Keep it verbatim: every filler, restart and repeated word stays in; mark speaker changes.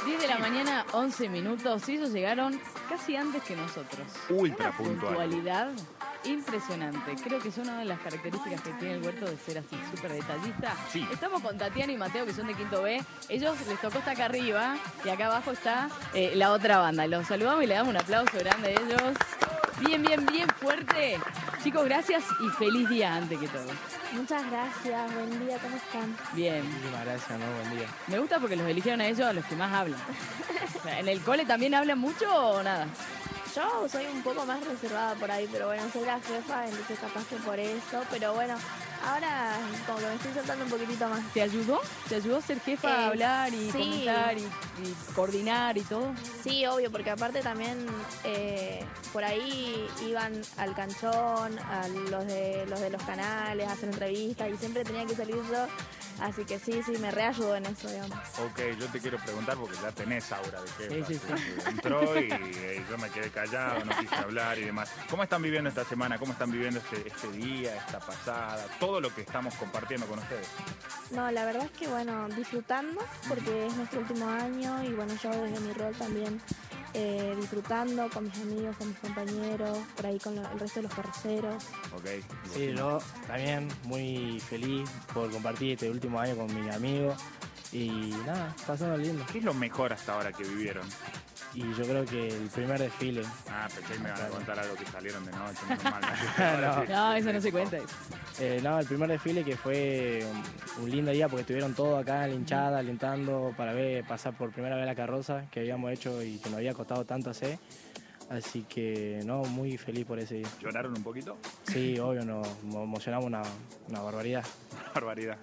Speaker 1: diez de la mañana, once minutos, y ellos llegaron casi antes que nosotros.
Speaker 2: Ultra
Speaker 1: Una
Speaker 2: puntual.
Speaker 1: puntualidad impresionante. Creo que es una de las características que tiene el Huerto de ser así, súper detallista.
Speaker 2: Sí.
Speaker 1: Estamos con Tatiana y Mateo, que son de Quinto B. Ellos les tocó estar acá arriba y acá abajo está eh, la otra banda. Los saludamos y le damos un aplauso grande a ellos. Bien, bien, bien fuerte. Chicos, gracias y feliz día antes que todo.
Speaker 3: Muchas gracias, buen día, ¿cómo están?
Speaker 1: Bien.
Speaker 4: Muchísimas gracias, ¿no? Buen día.
Speaker 1: Me gusta porque los eligieron a ellos a los que más hablan. O sea, ¿en el cole también hablan mucho o nada?
Speaker 3: Yo soy un poco más reservada por ahí, pero bueno, soy la jefa, entonces capaz que por eso, pero bueno, ahora como que me estoy soltando un poquitito más.
Speaker 1: ¿Te ayudó? ¿Te ayudó a ser jefa a
Speaker 3: Eh,
Speaker 1: hablar y
Speaker 3: sí.
Speaker 1: comentar y, y coordinar y todo?
Speaker 3: Sí, obvio, porque aparte también eh, por ahí iban al canchón, a los de los de los canales, a hacer entrevistas y siempre tenía que salir yo, así que sí, sí, me reayudó en eso, digamos.
Speaker 2: Ok, yo te quiero preguntar porque ya tenés aura de jefa.
Speaker 1: Sí, sí, sí.
Speaker 2: Entró y eh, yo me quedé callado, no quise hablar y demás. ¿Cómo están viviendo esta semana? ¿Cómo están viviendo este, este día, esta pasada? Todo lo que estamos compartiendo con ustedes.
Speaker 3: No, la verdad es que bueno, disfrutando, porque es nuestro último año y bueno, yo desde mi rol también eh, disfrutando con mis amigos, con mis compañeros, por ahí con lo- el resto de los carroceros.
Speaker 2: Ok.
Speaker 4: Sí, yo también muy feliz por compartir este último año con mis amigos y nada, pasando lindo.
Speaker 2: ¿Qué es lo mejor hasta ahora que vivieron?
Speaker 4: Y yo creo que el primer desfile,
Speaker 2: Ah, pensé que me iban a contar algo que salieron de noche, normal.
Speaker 4: No.
Speaker 1: No, eso no se cuenta.
Speaker 4: eh, no, el primer desfile que fue un, un lindo día porque estuvieron todos acá en la hinchada alentando para ver pasar por primera vez la carroza que habíamos hecho y que nos había costado tanto hacer. Así que no, muy feliz por ese día.
Speaker 2: ¿Lloraron un poquito?
Speaker 4: Sí, obvio, nos, nos emocionamos una, una barbaridad.
Speaker 2: Barbaridad.